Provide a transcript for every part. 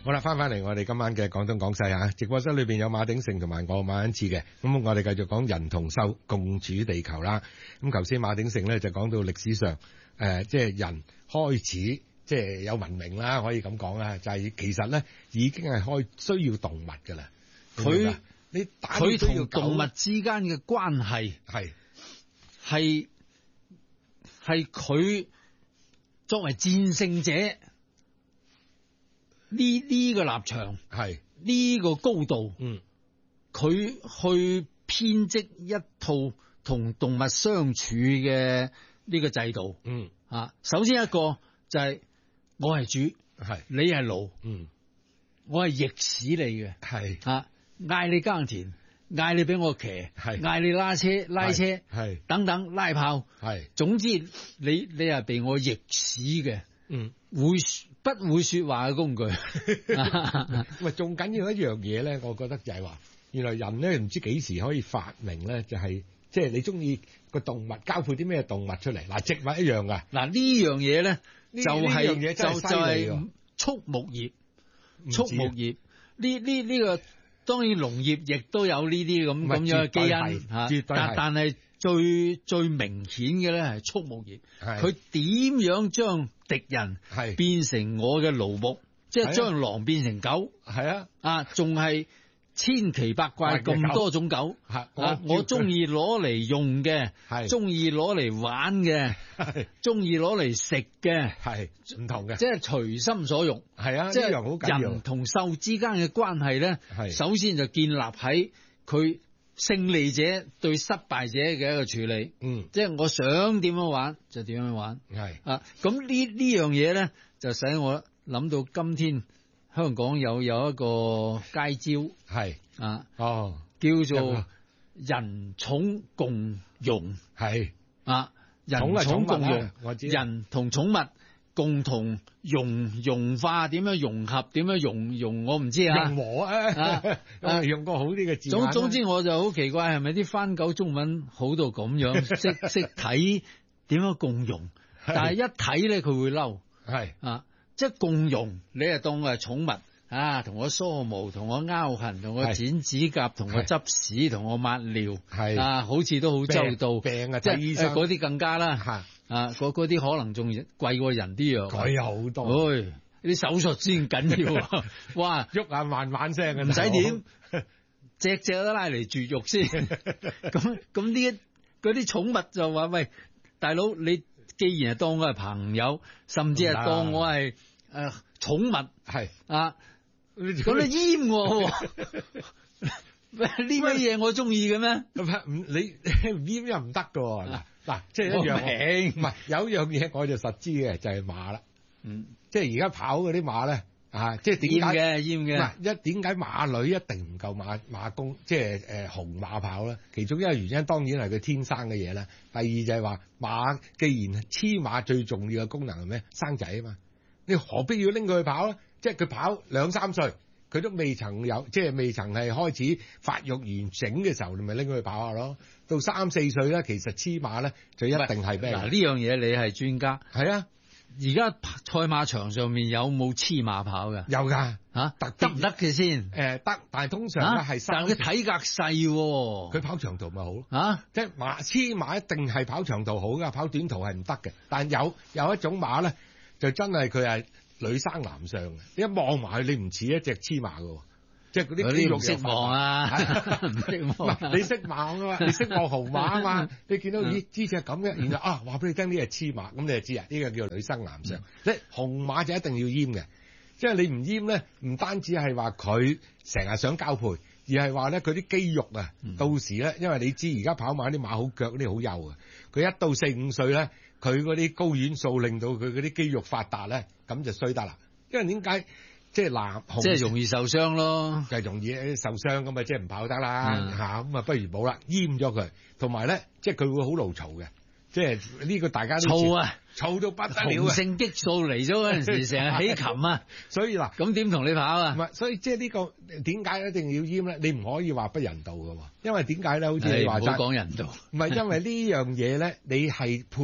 好啦，翻嚟我哋今晚嘅廣東廣西啊，直播室裏邊有馬鼎盛同埋我馬恩賜嘅，咁我哋繼續講人同獸共處地球啦。咁頭先馬鼎盛咧就講到歷史上即係人開始即係有文明啦，可以咁講啦，就係其實咧已經係需要動物噶啦。佢同動物之間嘅關係係佢作為戰勝者。呢個立場係呢個高度，佢去編織一套同動物相處嘅呢個制度。首先一個就係我係主，你係奴，我係役使你嘅，嗌你耕田，嗌你俾我騎，嗌你拉車，等等拉炮，總之你係被我役使嘅，不會說話嘅工具。 喂，仲緊要一樣嘢咧，我覺得就係話，原來人咧唔知幾時可以發明咧，就係即係你中意個動物交配啲咩動物出嚟。嗱，植物一樣噶。嗱， 呢樣嘢咧就係畜牧業。畜牧業呢個當然農業亦都有呢啲咁樣嘅基因嚇，但係最明顯嘅咧係畜牧業。佢點樣將敵人變成我嘅奴僕，即係將狼變成狗，仲係千奇百怪咁多種狗，我中意攞嚟用嘅，中意攞嚟玩嘅，中意攞嚟食嘅， 係唔同嘅， 即係隨心所欲。即係人同獸之間嘅關係咧，首先就建立喺佢勝利者對失敗者嘅一個處理。即係我想點樣玩就點樣玩。咁呢樣嘢咧，就使我諗到今天香港有一個街招，叫做人寵共融。人寵共融，人同寵物共同融化，點樣融合，點樣融我唔知啊。 融和用個好啲嘅字眼。 總之我就好奇怪，係咪啲番狗中文好到咁樣，識睇點樣共融，但係一睇咧佢會嬲。即係共融，你係當我係寵物同我梳毛，同我拗痕，同我剪指甲，同我執屎，同我抹尿，好似都好周到。病啊，即係醫生嗰啲更加啦。嗰啲可能仲貴過人啲藥， 貴好多。 啲手術先緊要。哇， 喐下慢慢聲嘅， 唔使點，隻都拉嚟絕育先。咁嗰啲寵物就話：喂，大佬你。既然係當我係朋友，甚至係當我係寵物，咁你閹我，呢乜嘢我中意嘅咩？ 你閹又唔得噶。嗱，即係一樣，唔係有一樣嘢我就實知嘅，就係馬啦。即係而家跑嗰啲馬咧，即係點解閹嘅？ 點解馬女一定唔夠馬公，即係雄馬跑咧？其中一個原因當然係佢天生嘅嘢啦。第二就係話馬，既然黐馬最重要嘅功能係咩？生仔啊嘛，你何必要拎佢去跑咧？即係佢跑2-3歲，佢都未曾有，即係未曾係開始發育完整嘅時候，你咪拎佢去跑下咯。到3-4歲咧，其實黐馬咧就一定係咩？ 嗱，呢樣嘢你係專家。 係啊。 而家賽馬場上面有冇黐馬跑嘅？ 有㗎。 得唔得嘅先？ 得，但係通常咧係但係佢體格細喎， 佢跑長途咪好咯。即係黐馬一定係跑長途好㗎，跑短途係唔得嘅。但係有一種馬咧，就真係佢係女生男相嘅，一望埋去你唔似一隻黐馬㗎喎。即係嗰啲肌肉識望啊，唔識望。 你識望啊嘛，你識望紅馬啊嘛，你見到呢隻咁嘅，然後話俾你聽呢係黐馬，咁你就知啊，呢個叫女生男相。即係紅馬就一定要閹嘅，即係你唔閹咧，唔單止係話佢成日想交配，而係話咧佢啲肌肉啊，到時咧，因為你知而家跑馬啲馬好腳啲好幼啊，佢一到4-5歲咧，佢嗰啲睾丸素令到佢嗰啲肌肉發達咧，咁就衰得啦。因為點解？即係即係容易受傷咯， 就係容易受傷咁啊！即係唔跑得啦咁啊，不如冇啦，閹咗佢。同埋咧，即係佢會好怒嘈嘅，即係呢個大家都嘈啊， 嘈到不得了。 雄性激素嚟咗嗰陣時，成日起琴啊， 所以嗱， 咁點同你跑啊？ 唔係，所以即係呢個點解一定要閹咧？你唔可以話不人道㗎，因為點解咧？好似你話齋， 唔好講人道， 唔係因為呢樣嘢咧，你係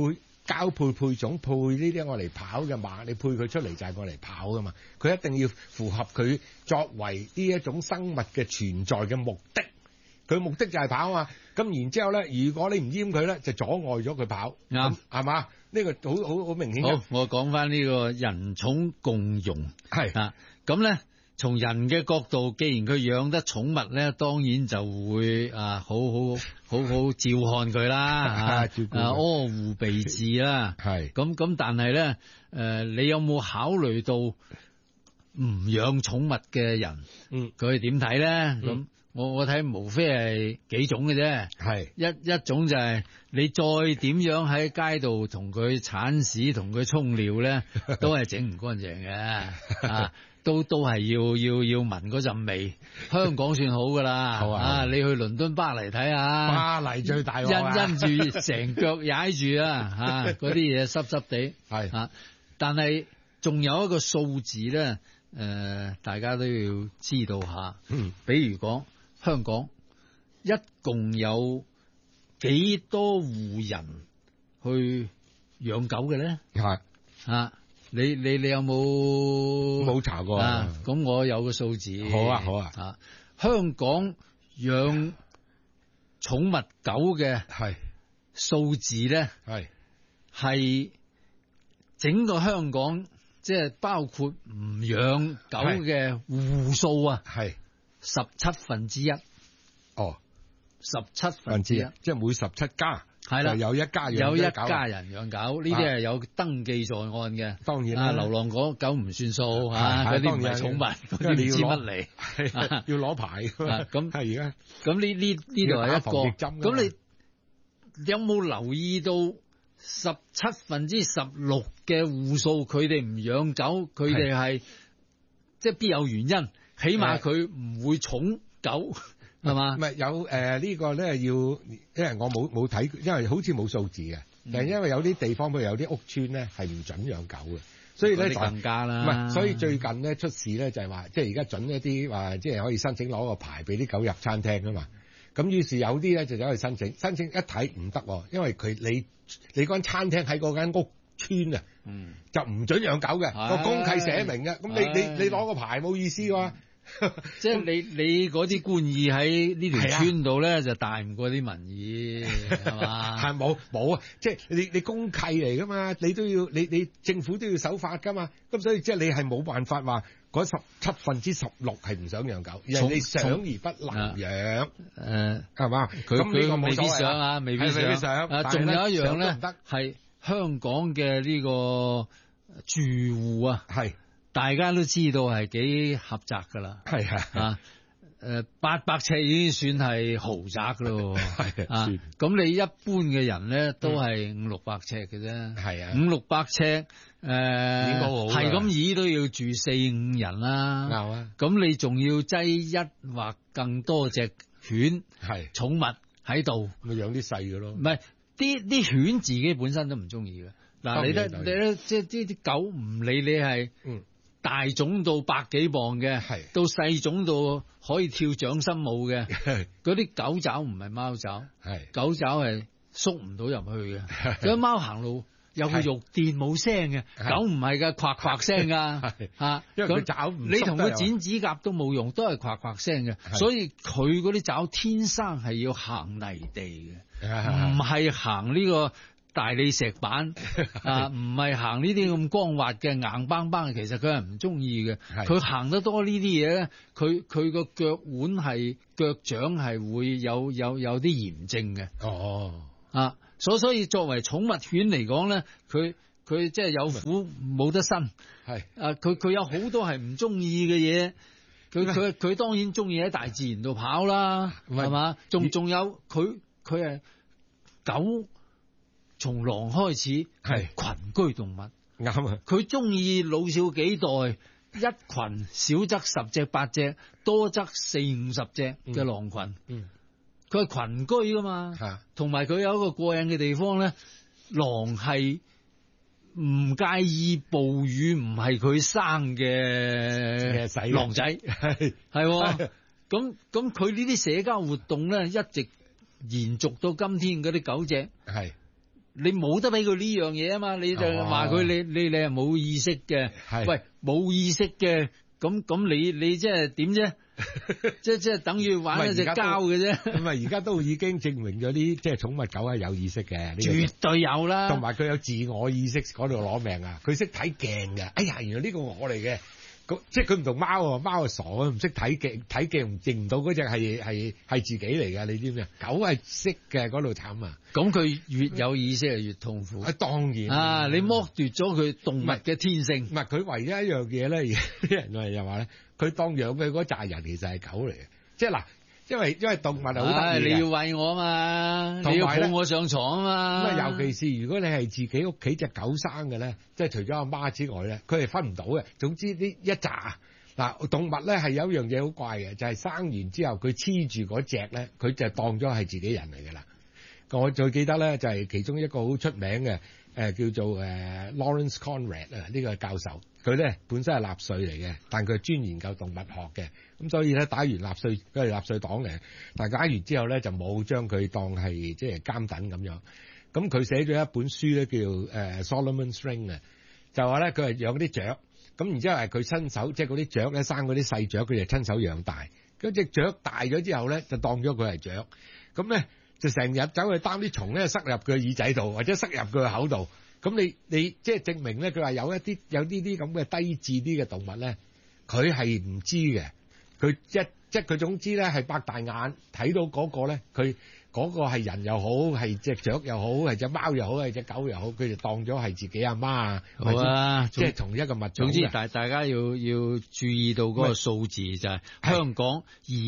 交配配種配呢啲我嚟跑嘅馬，你配佢出嚟就係我嚟跑噶嘛，佢一定要符合佢作為呢一種生物嘅存在嘅目的，佢目的就係跑啊嘛。咁然之後咧，如果你唔閹佢咧，就阻礙咗佢跑， 啱係嘛？呢個好明顯。 好，我講翻呢個人寵共融係啊，咁咧從人嘅角度，既然佢養得寵物咧，當然就會好好照看佢啦，呵護備至啦，係咁，但係咧你有冇考慮到唔養寵物嘅人，佢點睇咧？咁我睇無非係幾種嘅啫，係一種就係你再點樣喺街度同佢鏟屎同佢沖尿咧，都係整唔乾淨嘅，都係要聞嗰陣味。香港算好噶啦，你去倫敦巴黎睇下， 巴黎最大鑊因住成腳踩住啊，嗰啲嘢濕濕地係但係仲有一個數字咧，大家都要知道下，比如講。香港一共有幾多戶人去養狗嘅咧？係你有冇查過？ 咁我有個數字。 好啊。 香港養寵物狗嘅數字咧，係整個香港即係包括唔養狗嘅戶數啊，係。1/17。 哦 ，1/17， 即係每17家係啦， 有一家人養狗，呢啲係有登記在案嘅。 當然啦， 流浪狗唔算數嚇，嗰啲唔係寵物，嗰啲唔知乜嚟， 要攞牌。咁係而家咁呢度係一個。咁你有冇留意到16%嘅戶數佢哋唔養狗，佢哋係即係必有原因。起碼佢唔會寵狗係嘛？唔係有呢個咧要，因為我冇睇，因為好似冇數字嘅，但係因為有啲地方譬如有啲屋邨咧係唔準養狗嘅，所以咧更加啦。 唔係，所以最近咧出事咧就係話，即係而家準一啲話，即係可以申請攞個牌俾啲狗入餐廳啊嘛。咁於是有啲咧就走去申請一睇唔得，因為你間餐廳喺嗰間屋邨啊，就唔準養狗嘅，個公契寫明嘅。咁你攞個牌冇意思㗎。 即係你嗰啲官意喺呢條村度咧，就大唔過啲民意係嘛？ 係冇啊！即係你公契嚟噶嘛，你都要你政府都要守法噶嘛。咁所以即係你係冇辦法話嗰16%係唔想養狗，而係你想而不能養。係嘛？ 咁呢個未必想啊，未必想。仲有一樣咧，係香港嘅呢個住戶啊，係。大家都知道係幾狹窄噶啦，係800尺已經算係豪宅咯，咁你一般嘅人咧都係500-600尺嘅啫，係啊，500-600尺係咁意都要住4-5人啦，啱啊，咁你仲要擠一或更多隻犬係寵物喺度， 咪養啲細嘅咯， 唔係啲犬自己本身都唔中意嘅，嗱你咧即係啲狗唔理你係大種到100幾磅嘅，到細種到可以跳掌心舞嘅，嗰啲狗爪唔係貓爪，狗爪係縮唔到入去嘅。嗰貓行路有個肉墊冇聲嘅，狗唔係㗎，夸夸聲㗎嚇。 因為佢爪唔， 你同佢剪指甲都冇用，都係夸夸聲嘅。所以佢嗰啲爪天生係要行泥地嘅，唔係行呢個大理石板啊，唔係行呢啲咁光滑嘅硬邦邦，其實佢係唔中意嘅。佢行得多呢啲嘢咧，佢個腳腕係腳掌係會有啲炎症嘅。哦，啊，所以作為寵物犬嚟講咧，佢即係有苦冇得伸。係啊，佢有好多係唔中意嘅嘢。佢當然中意喺大自然度跑啦，係嘛？仲有佢係狗。從狼開始係群居動物，啱啊！佢中意老少幾代，一群少則10隻8隻，多則40-50隻嘅狼群。佢係群居噶嘛，同埋佢有一個過癮嘅地方咧，狼係唔介意哺乳唔係佢生嘅狼仔，係咁佢呢啲社交活動咧，一直延續到今天嗰啲狗隻係。 你冇得俾佢呢樣嘢啊嘛，你就話佢你係冇意識嘅，喂冇意識嘅，咁你即係點啫？即係等於玩一隻膠嘅啫。 咁啊，而家都已經證明咗啲即係寵物狗係有意識嘅， 絕對有啦。 同埋佢有自我意識嗰度攞命啊！佢識睇鏡嘅。哎呀，原來呢個我嚟嘅。即係佢唔同貓喎，貓係傻嘅，唔識睇鏡認唔到嗰隻係自己嚟㗎，你知唔知啊？狗係識嘅，嗰度慘啊！ 咁佢越有意識係越痛苦。 當然啊，你剝奪咗佢動物嘅天性。 唔係佢唯一一樣嘢咧，啲人又話咧，佢當養佢嗰扎人其實係狗嚟嘅，即係嗱。因為動物係好得意嘅， 你要餵我啊嘛，你要抱我上床啊嘛。 尤其是如果你係自己屋企隻狗生嘅咧，即係除咗阿媽之外咧，佢係分唔到嘅。總之呢一紮嗱動物咧係有一樣嘢好怪嘅，就係生完之後佢黐住嗰隻咧，佢就當咗係自己人嚟㗎啦。我最記得咧就係其中一個好出名嘅叫做Lawrence Conrad 啊，呢個教授，佢咧本身係納粹嚟嘅，但佢係專研究動物學嘅，咁所以咧打完納粹，佢係納粹黨嚟，但係打完之後咧就冇將佢當係即係監躉咁樣。咁佢寫咗一本書咧叫Solomon's Ring 啊，就話咧佢係養啲雀，咁然之後係佢親手即係嗰啲雀咧生嗰啲細雀，佢就親手養大。嗰隻雀大咗之後咧，就當咗佢係雀，咁咧。就成日走去擔啲蟲咧，塞入佢耳仔度，或者塞入佢口度。咁你即係證明咧，佢話有啲咁嘅低智啲嘅動物咧，佢係唔知嘅。佢即係佢總之咧係擘大眼睇到嗰個咧，佢嗰個係人又好，係隻雀又好，係隻貓又好，係隻狗又好，佢就當咗係自己阿媽啊。好啊，即係同一個物種。 總之，大家要注意到嗰個數字就係香港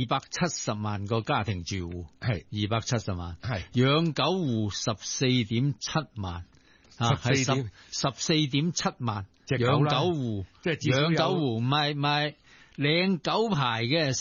270萬個家庭住戶，係270萬，係養狗戶14.7萬，係14.7萬養狗戶，即係養狗戶唔係。領狗牌嘅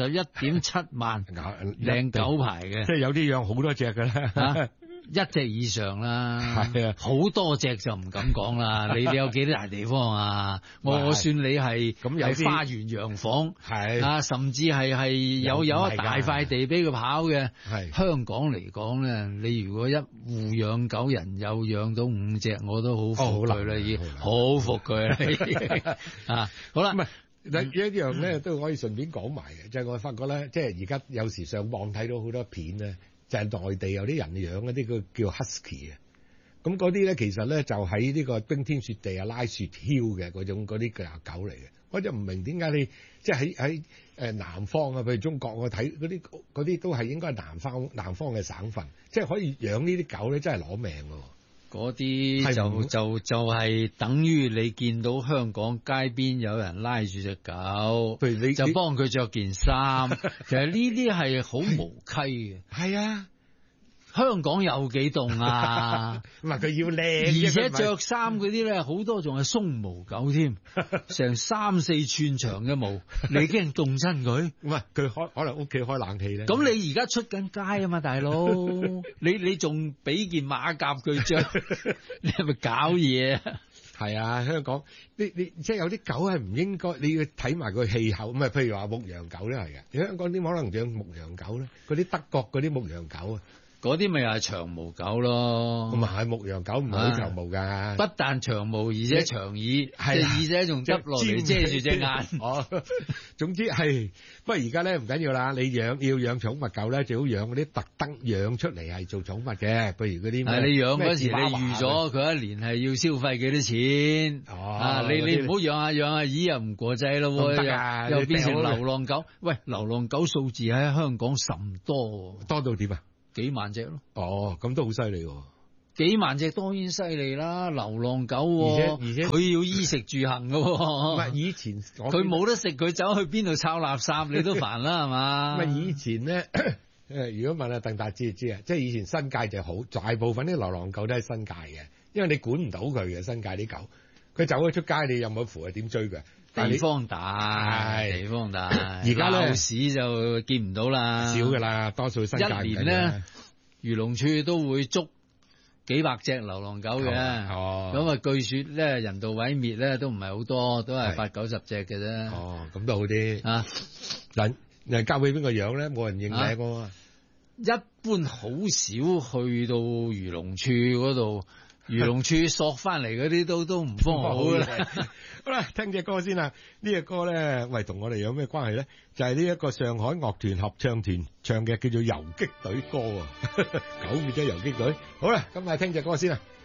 31.7萬，領狗牌嘅， 即係有啲養好多隻嘅啦， 一隻以上啦，係啊，好多隻就唔敢講啦。你有幾多大地方啊？我算你係花園洋房，係啊，甚至係有一大塊地俾佢跑嘅。係香港嚟講咧，你如果一戶養狗人有養到5隻，我都好服佢啦，已經好服佢啦。啊，好啦。 一樣咧都可以順便講埋嘅，就係我發覺咧，即係而家有時上網睇到好多片咧，就係內地有啲人養嗰啲叫 Husky 啊，咁嗰啲咧其實咧就喺呢個冰天雪地啊拉雪橇嘅嗰啲狗嚟嘅，我就唔明點解你即係喺南方啊，譬如中國我睇嗰啲都係應該係南方嘅省份，即係可以養呢啲狗咧，真係攞命喎。 嗰啲就係等於你見到香港街邊有人拉住隻狗，譬如你就幫佢着件衫，其實呢啲係好無稽嘅。係啊，香港有幾凍啊？ 唔係佢要靚， 而且着衫嗰啲咧好多仲係鬆毛狗添，成3-4寸長嘅毛，你驚凍親佢？ 唔係佢可能屋企開冷氣咧。 咁你而家出緊街啊嘛，大佬，你仲俾件馬甲佢着，你係咪搞嘢啊？ 係啊，香港你即係有啲狗係唔應該，你要睇埋個氣候，唔係譬如話牧羊狗咧係嘅。你香港點可能養牧羊狗咧？嗰啲德國嗰啲牧羊狗啊。 嗰啲咪又係長毛狗咯， 咁係牧羊狗唔係好長毛㗎， 不但長毛而且長耳，隻耳仔仲耷落嚟遮住隻眼。 哦，總之係，不過而家咧唔緊要啦，你要養寵物狗咧，最好養嗰啲特登養出嚟係做寵物嘅，譬如嗰啲。係你養嗰時，你預咗佢一年係要消費幾多錢？哦，你唔好養下，咦又唔過劑咯喎，又變成流浪狗。喂，流浪狗數字喺香港甚多， 多到點啊？ 幾萬隻咯， 哦，咁都好犀利喎！ 幾萬隻當然犀利啦，流浪狗，而且佢要衣食住行㗎喎。 唔係以前佢冇得食，佢走去邊度抄垃圾，你都煩啦，係嘛？ 唔係以前咧，如果問阿鄧達知唔知啊？即係以前新界就好，大部分啲流浪狗都係新界嘅，因為你管唔到佢嘅新界啲狗，佢走咗出街，你有冇符啊？點追佢？ 地方大，地方大，而家咧市就見唔到啦， 少噶啦，多數新界一年咧，漁農處都會捉幾百隻流浪狗嘅，咁啊據說咧人道毀滅咧都唔係好多，都係80-90隻嘅啫。哦， 咁都好啲啊！嗱，交俾邊個養咧？冇人認領喎。 一般好少去到漁農處嗰度，漁農處索翻嚟嗰啲都唔方好嘅啦。 好啦，聽隻歌先啦。呢隻歌咧，喂，同我哋有咩關係咧？就係呢一個上海樂團合唱團唱嘅，叫做游擊隊歌啊。9月嘅游擊隊。好啦，今日聽隻歌先啦。